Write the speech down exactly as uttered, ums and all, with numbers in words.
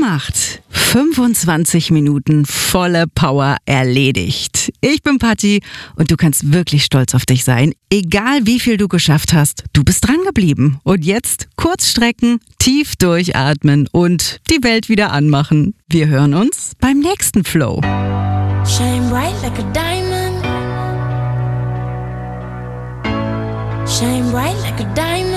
gemacht. fünfundzwanzig Minuten volle Power erledigt. Ich bin Patti und du kannst wirklich stolz auf dich sein. Egal wie viel du geschafft hast, du bist dran geblieben. Und jetzt kurz strecken, tief durchatmen und die Welt wieder anmachen. Wir hören uns beim nächsten Flow. Shine bright like a diamond. Shine bright like a diamond.